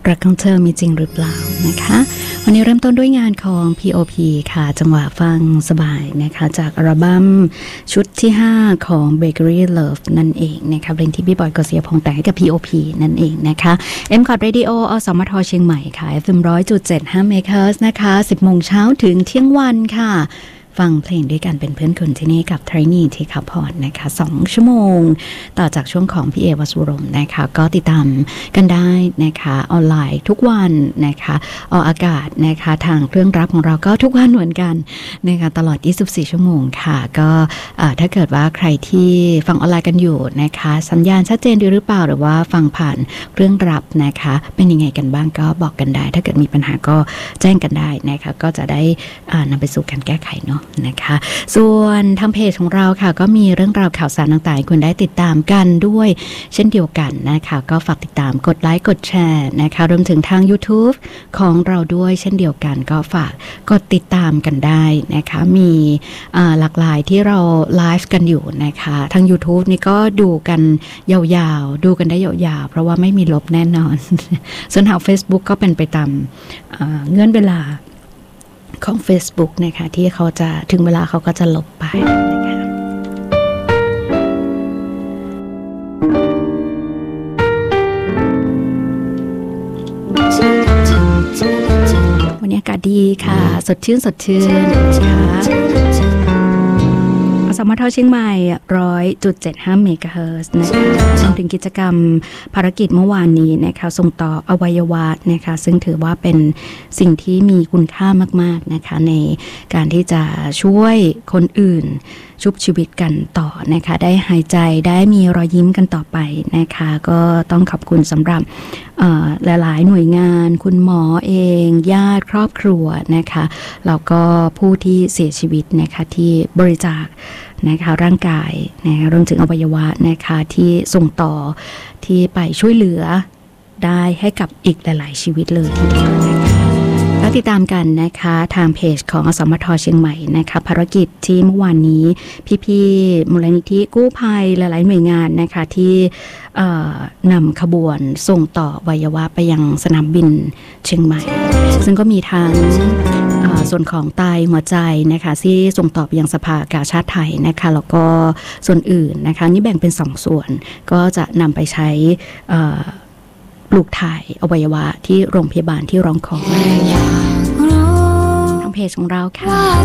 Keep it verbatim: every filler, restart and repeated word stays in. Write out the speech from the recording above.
รักของเธอมีจริงหรือเปล่านะคะวันนี้เริ่มต้นด้วยงานของ พี โอ พี ค่ะจังหวะฟังสบายนะคะจากอัลบั้มชุดที่ห้าของ Bakery Love นั่นเองนะคะเพลงที่พี่บอยกฤษยพงษ์แต่งให้กับ พี โอ พี นั่นเองนะคะ เอ็ม คอร์ด Radio อสมทเชียงใหม่ค่ะ เอฟ เอ็ม หนึ่งร้อยจุดเจ็ดห้า เมกะเฮิรตซ์นะคะ สิบโมงเช้าถึงเที่ยงวันค่ะฟังเพลงด้วยกันเป็นเพื่อนคุณที่นี่กับ Tiny ที่ขับพอดนะคะสองชั่วโมงต่อจากช่วงของพี่เอวสุรมนะคะก็ติดตามกันได้นะคะออนไลน์ทุกวันนะคะออกอากาศนะคะทางเครื่องรับของเราก็ทุกวันเหมือนกันนะคะตลอดยี่สิบสี่ชั่วโมงค่ะก็ถ้าเกิดว่าใครที่ฟังออนไลน์กันอยู่นะคะสัญญาณชัดเจนดีหรือเปล่าหรือว่าฟังผ่านเครื่องรับนะคะเป็นยังไงกันบ้างก็บอกกันได้ถ้าเกิดมีปัญหาก็แจ้งกันได้นะคะก็จะได้นำไปสู่การแก้ไขเนาะนะคะส่วนทางเพจของเราค่ะก็มีเรื่องราวข่าวสารต่างๆคุณได้ติดตามกันด้วยเช่นเดียวกันนะคะก็ฝากติดตามกดไลค์กดแชร์นะคะรวมถึงทาง YouTube ของเราด้วยเช่นเดียวกันก็ฝากกดติดตามกันได้นะคะมีหลากหลายที่เราไลฟ์กันอยู่นะคะทาง YouTube นี่ก็ดูกันยาวๆดูกันได้ยาวๆเพราะว่าไม่มีลบแน่นอน ส่วนทาง Facebook ก็เป็นไปตามเงื่อนเวลาของ Facebook นะคะที่เขาจะถึงเวลาเขาก็จะลบไปนะคะวันนี้อากาศดีค่ะสดชื่นสดชื่นนะคะสมทเชียงใหม่ หนึ่งร้อยจุดเจ็ดห้า เมกะเฮิรตซ์นะคะรวมถึงกิจกรรมภารกิจเมื่อวานนี้นะคะส่งต่ออวัยวะนะคะซึ่งถือว่าเป็นสิ่งที่มีคุณค่ามากๆนะคะในการที่จะช่วยคนอื่นชุบชีวิตกันต่อนะคะได้หายใจได้มีรอยยิ้มกันต่อไปนะคะก็ต้องขอบคุณสำหรับหลายๆหน่วยงานคุณหมอเองญาติครอบครัวนะคะแล้วก็ผู้ที่เสียชีวิตนะคะที่บริจาคนะคะร่างกายนะคะรวมถึงอวัยวะนะคะที่ส่งต่อที่ไปช่วยเหลือได้ให้กับอีกหลายๆชีวิตเลยทีเดียวนะคะแล้วติดตามกันนะคะทางเพจของอสมทเชียงใหม่นะคะภารกิจที่เมื่อวานนี้พี่ๆมูลนิธิกู้ภัยหลายๆหน่วยงานนะคะที่นำขบวนส่งต่ออวัยวะไปยังสนามบินเชียงใหม่ซึ่งก็มีทั้งส่วนของไตหัวใจนะคะที่ส่งต่อไปยังสภากาชาดไทยนะคะแล้วก็ส่วนอื่นนะคะนี่แบ่งเป็นสองส่วนก็จะนำไปใช้ปลูกถ่ายอวัยวะที่โรงพยาบาลที่ร้องขอทางเพจของเราค่ะ